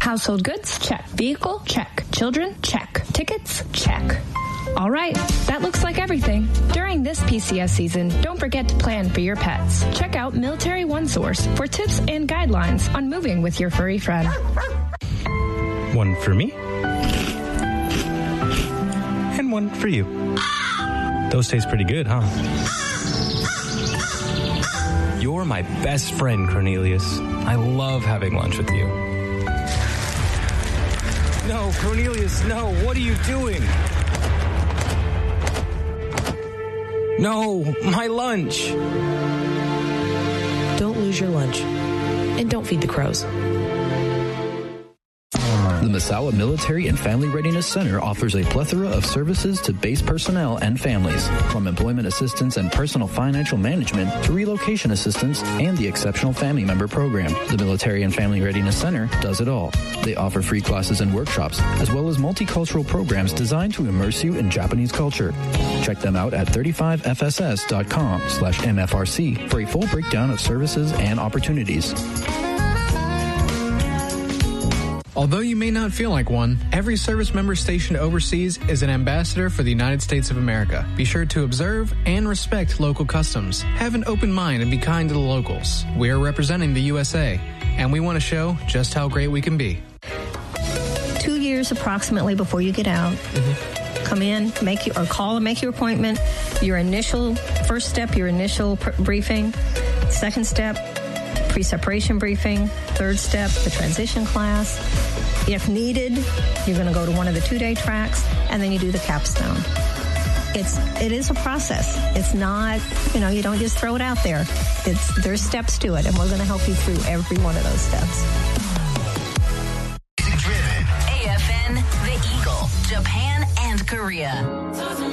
Household goods? Check. Vehicle? Check. Children? Check. Tickets? Check. All right, that looks like everything. During this PCS season, don't forget to plan for your pets. Check out Military OneSource for tips and guidelines on moving with your furry friend. One for me. And one for you. Those taste pretty good, huh? You're my best friend, Cornelius. I love having lunch with you. No, Cornelius, no. What are you doing? No, my lunch. Don't lose your lunch. And don't feed the crows. The Massawa Military and Family Readiness Center offers a plethora of services to base personnel and families, from employment assistance and personal financial management to relocation assistance and the Exceptional Family Member Program. The Military and Family Readiness Center does it all. They offer free classes and workshops, as well as multicultural programs designed to immerse you in Japanese culture. Check them out at 35fss.com/MFRC for a full breakdown of services and opportunities. Although you may not feel like one, every service member stationed overseas is an ambassador for the United States of America. Be sure to observe and respect local customs. Have an open mind and be kind to the locals. We are representing the USA, and we want to show just how great we can be. 2 years approximately before you get out. Come in, call and make your appointment. Your initial first step, your initial briefing. Second step, pre-separation briefing. Third step, the transition class. If needed, you're going to go to one of the 2-day tracks, and then you do the capstone. It is a process. It's not, you don't just throw it out there. There's steps to it, and we're going to help you through every one of those steps. AFN, The Eagle, Japan and Korea.